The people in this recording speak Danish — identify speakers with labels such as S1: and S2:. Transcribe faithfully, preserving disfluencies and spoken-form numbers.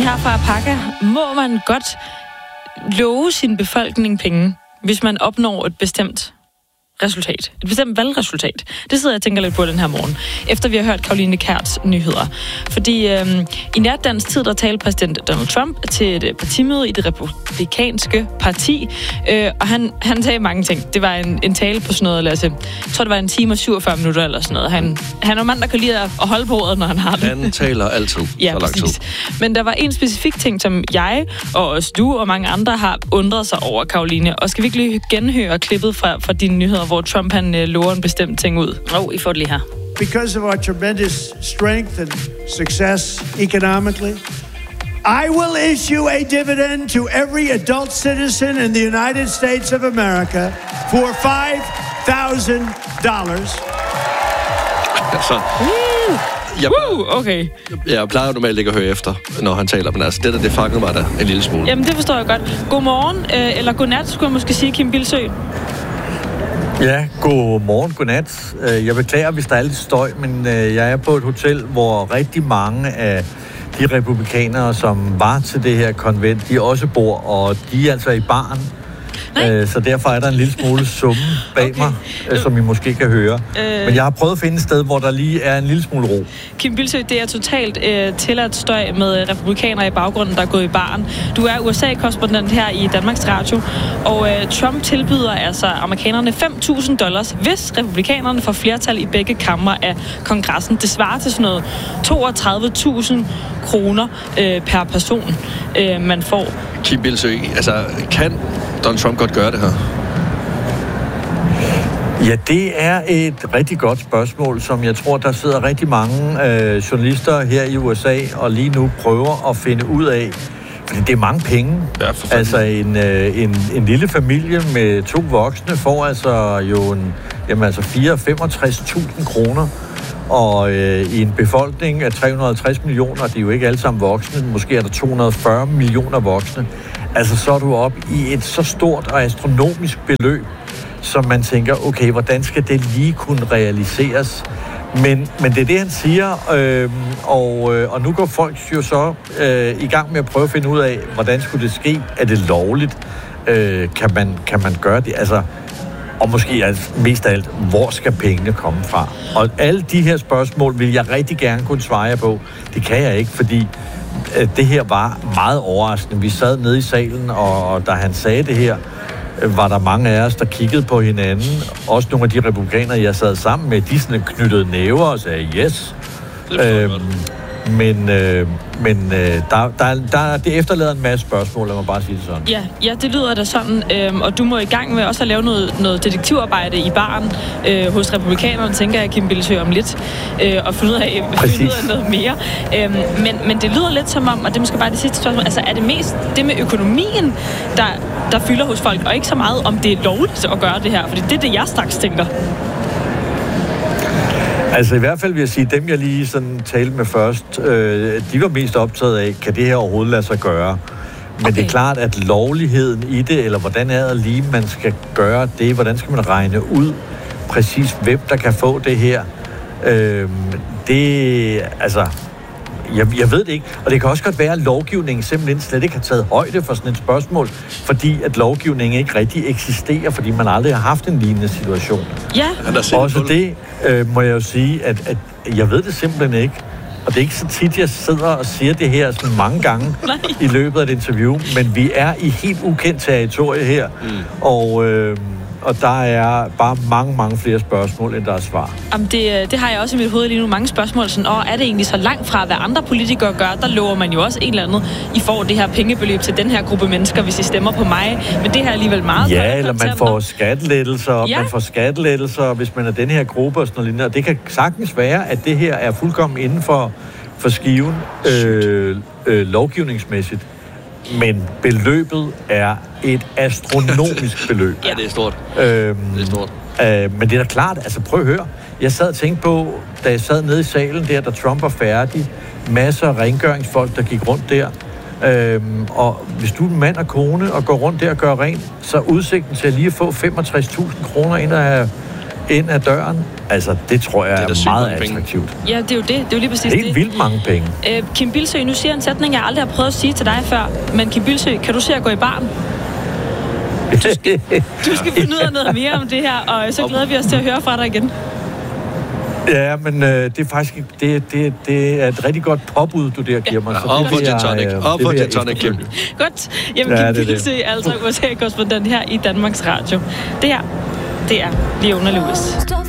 S1: her fra Apaka må man godt love sin befolkning penge, hvis man opnår et bestemt resultat. Et bestemt valgresultat. Det sidder jeg og tænker lidt på den her morgen, efter vi har hørt Caroline Kjærts nyheder. Fordi øhm, i natdans tid, der talte præsident Donald Trump til et partimøde i det republikanske parti, øh, og han, han sagde mange ting. Det var en, en tale på sådan noget, lad os se, jeg tror, det var en time og syvogfyrre minutter eller sådan noget. Han, han er en mand, der kan lide at holde på ordet, når han har det.
S2: Han taler altid
S1: ja,
S2: så lang tid.
S1: Præcis. Men der var en specifik ting, som jeg og også du og mange andre har undret sig over, Caroline. Og skal vi ikke lige genhøre klippet fra, fra dine nyheder, hvor Trump han øh, lover en bestemt ting ud?
S3: Åh, oh, I får det lige her.
S4: Because of our tremendous strength and success economically, I will issue a dividend to every adult citizen in the United States of America for five thousand dollars.
S2: Altså, jeg,
S1: uh, okay.
S2: jeg plejer normalt ikke at høre efter, når han taler, men altså, det der, det fangede mig da en lille smule.
S1: Jamen, det forstår jeg godt. Godmorgen, øh, eller godnat, skulle jeg måske sige, Kim Bildsøe.
S5: Ja, godmorgen, godnat. Jeg beklager, hvis der er lidt støj, men jeg er på et hotel, hvor rigtig mange af de republikanere, som var til det her konvent, de også bor, og de er altså i baren. Nej. Så derfor er der en lille smule summe bag okay. mig, som I måske kan høre. Øh... Men jeg har prøvet at finde et sted, hvor der lige er en lille smule ro.
S1: Kim Bildsøe, det er totalt øh, tilladt støj med republikanere i baggrunden, der er gået i baren. Du er U S A-korrespondent her i Danmarks Radio, og øh, Trump tilbyder altså amerikanerne fem tusind dollars, hvis republikanerne får flertal i begge kamre af kongressen. Det svarer til sådan noget toogtredive tusind kroner øh, per person, øh, man får.
S2: Kim Bildsøe, altså kan Donald Trump godt gøre det her?
S5: Ja, det er et rigtig godt spørgsmål, som jeg tror, der sidder rigtig mange øh, journalister her i U S A og lige nu prøver at finde ud af. Fordi det er mange penge.
S2: Ja,
S5: altså en, øh, en, en lille familie med to voksne får altså jo en, jamen altså fire hundrede og femogtres tusind kroner. Og øh, i en befolkning af tre hundrede og halvtreds millioner, det er jo ikke alle sammen voksne, måske er der to hundrede og fyrre millioner voksne, altså så er du op i et så stort og astronomisk beløb, som man tænker, okay, hvordan skal det lige kunne realiseres? Men, men det er det, han siger, øh, og, øh, og nu går folk jo så øh, i gang med at prøve at finde ud af, hvordan skulle det ske? Er det lovligt? Øh, kan, man, kan man gøre det? Altså, og måske altså, mest af alt, hvor skal pengene komme fra? Og alle de her spørgsmål vil jeg rigtig gerne kunne svare jer på. Det kan jeg ikke, fordi øh, det her var meget overraskende. Vi sad nede i salen, og, og da han sagde det her, øh, var der mange af os, der kiggede på hinanden. Også nogle af de republikanere, jeg sad sammen med, de sådan knyttede næver og sagde yes. Øhm, men øh, men øh, der, der, der, det efterlader en masse spørgsmål, lad mig bare sige det sådan.
S1: Ja, ja, det lyder da sådan, øhm, og du må i gang med også at lave noget, noget detektivarbejde i baren øh, hos republikanerne, tænker jeg, Kim Bildsøe, om lidt, øh, og finde ud af, finde ud af noget mere. Øhm, men, men det lyder lidt som om, og det er måske bare det sidste spørgsmål, altså er det mest det med økonomien, der, der fylder hos folk, og ikke så meget, om det er lovligt at gøre det her, fordi det er det, jeg straks tænker.
S5: Altså i hvert fald vil jeg sige, dem jeg lige sådan talte med først, øh, de var mest optaget af, kan det her overhovedet lade sig gøre? Men okay. Det er klart, at lovligheden i det, eller hvordan er det lige, man skal gøre det, hvordan skal man regne ud præcis, hvem der kan få det her? Øh, det, altså, jeg, jeg ved det ikke. Og det kan også godt være, at lovgivningen simpelthen slet ikke har taget højde for sådan et spørgsmål, fordi at lovgivningen ikke rigtig eksisterer, fordi man aldrig har haft en lignende situation.
S1: Ja.
S5: Også det øh, må jeg jo sige, at, at jeg ved det simpelthen ikke. Og det er ikke så tit, jeg sidder og siger det her sådan mange gange i løbet af et interview, men vi er i helt ukendt territorie her, mm. og... Øh, Og der er bare mange, mange flere spørgsmål, end der er svar.
S1: Jamen det, det har jeg også i mit hoved lige nu. Mange spørgsmål sådan, åh, er det egentlig så langt fra, hvad andre politikere gør? Der lover man jo også en eller anden, I får det her pengebeløb til den her gruppe mennesker, hvis I stemmer på mig. Men det her er alligevel meget...
S5: Ja, eller man får skattelettelser, ja. man får skattelettelser, hvis man er den her gruppe og sådan noget. Og det kan sagtens være, at det her er fuldkommen inden for, for skiven øh, øh, lovgivningsmæssigt. Men beløbet er et astronomisk beløb.
S2: Ja, det er stort.
S5: Øhm,
S2: det er stort.
S5: Øh, men det er da klart, altså prøv at høre. Jeg sad og tænkte på, da jeg sad nede i salen der, da Trump var færdig, masser af rengøringsfolk, der gik rundt der. Øhm, og hvis du er mand og kone og går rundt der og gør rent, så er udsigten til at lige få femogtres tusind kroner ind af, ind af døren Altså, det tror jeg
S2: det er,
S5: er meget
S2: penge.
S5: attraktivt.
S1: Ja, det er jo det. Det er jo lige præcis
S5: Helt
S1: det.
S5: vildt mange penge.
S1: Øh, Kim Bildsøe, nu siger en sætning, jeg aldrig har prøvet at sige til dig før. Men Kim Bildsøe, kan du se at gå i barn? Du skal finde ud af noget mere om det her, og så glæder vi os til at høre fra dig igen.
S5: Ja, men øh, det er faktisk det, det, det er et rigtig godt påbud, du der giver mig.
S2: Ja,
S5: så
S2: op
S5: det
S2: på
S5: vil
S2: gin
S5: jeg,
S2: tonic.
S5: øh,
S2: Op
S5: det
S2: på
S5: vil
S2: gin
S5: jeg
S2: tonic, Kim.
S1: Godt. Jamen,
S5: Ja,
S1: Kim
S5: det er det.
S1: Bildsøe, altså U S A-korrespondent her i Danmarks Radio. Det her, det er Leona Lewis.